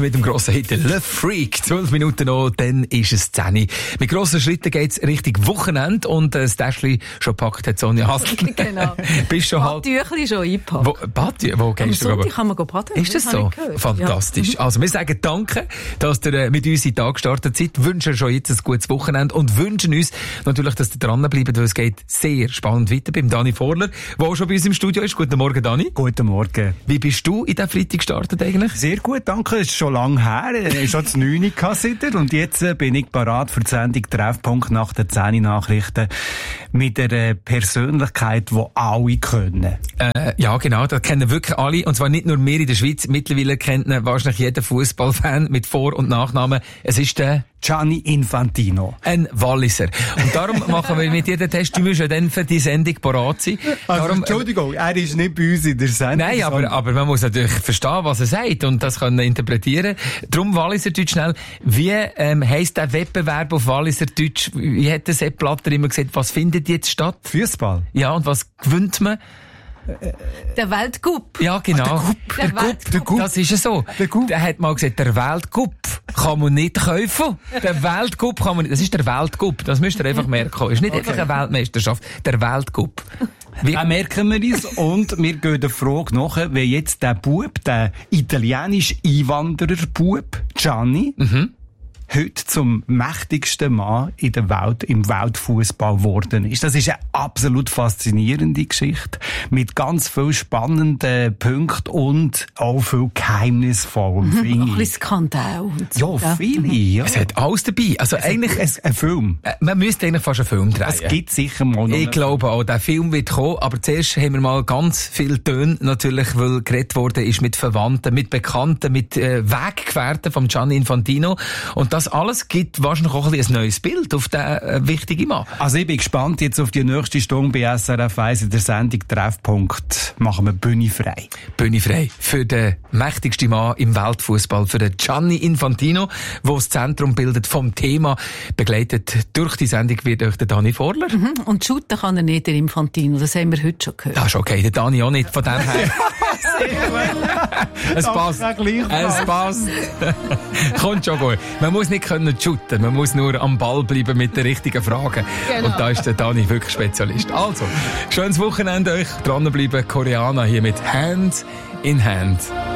mit dem grossen Hit Le Freak. 12 Minuten noch, dann ist es 10. Mit grossen Schritten geht's Richtung Wochenende und das Täschchen schon gepackt hat Sonja Hassel. Genau. Bist schon halt... Badtüchli schon eingepackt. Wo gehst du? Am Sonntag kann man baden. Ist das so? Fantastisch. Ja. Also wir sagen danke, dass ihr mit uns in den Tag gestartet seid, wünschen schon jetzt ein gutes Wochenende und wünschen uns natürlich, dass ihr dranbleibt, weil es geht sehr spannend weiter beim Dani Vorler, der auch schon bei uns im Studio ist. Guten Morgen, Dani. Guten Morgen. Wie bist du in den Freitag gestartet eigentlich? Sehr gut, danke. Es ist schon lange her. Schon das 9 Uhr und jetzt bin ich parat für die Sendung Treffpunkt nach den 10 Nachrichten mit einer Persönlichkeit, die alle können. Ja, genau, das kennen wirklich alle. Und zwar nicht nur wir in der Schweiz. Mittlerweile kennt wahrscheinlich jeder Fußballfan mit Vor- und Nachnamen. Es ist der Gianni Infantino. Ein Walliser. Und darum machen wir mit dir den Test. Du musst ja dann für die Sendung parat sein. Also, darum, Entschuldigung, er ist nicht bei uns in der Sendung. Nein, aber man muss natürlich verstehen, was er sagt und das können interpretieren. Darum Walliserdeutsch schnell. Wie heisst der Wettbewerb auf Walliserdeutsch? Wie hat der Sepp Blatter immer gesagt, was findet jetzt statt? Fußball. Ja, und was gewinnt man? Der Weltcup. Ja, genau. Der Cup. Das ist ja so. Der hat mal gesagt, der Weltcup kann man nicht kaufen. Der Weltcup kann man nicht. Das ist der Weltcup. Das müsst ihr einfach merken. Ist nicht einfach eine Weltmeisterschaft. Der Weltcup. Wie merken wir es? Und wir gehen der Frage nach, wenn jetzt der Bub, der italienische Einwanderer-Bub, Gianni, heute zum mächtigsten Mann in der Welt, im Weltfußball geworden ist. Das ist eine absolut faszinierende Geschichte mit ganz viel spannenden Punkten und auch viel geheimnisvoll. Auch ein bisschen Skandal. Ja, viele. Ja. Es hat alles dabei. Also eigentlich ein Film. Man müsste eigentlich fast einen Film drehen. Es gibt sicher mal noch. Ich glaube auch, der Film wird kommen, aber zuerst haben wir mal ganz viele Töne, natürlich, weil geredet worden ist mit Verwandten, mit Bekannten, mit Weggefährten von Gianni Infantino. Und das alles gibt wahrscheinlich auch ein neues Bild auf den wichtigen Mann. Also ich bin gespannt jetzt auf die nächste Stunde bei SRF 1 in der Sendung Treffpunkt. Machen wir Bühne frei. Bühne frei für den mächtigsten Mann im Weltfußball, für den Gianni Infantino, der das Zentrum bildet vom Thema. Begleitet durch die Sendung wird euch der Dani Vorler. Und shooten kann er nicht, der Infantino. Das haben wir heute schon gehört. Das ist okay, der Dani auch nicht. Von dem her. Es passt. Es passt. Kommt schon gut. Man muss nicht können shooten, man muss nur am Ball bleiben mit den richtigen Fragen. Genau. Und da ist der Dani wirklich Spezialist. Also, schönes Wochenende euch. Dranbleiben, Koreaner hier mit Hand in Hand.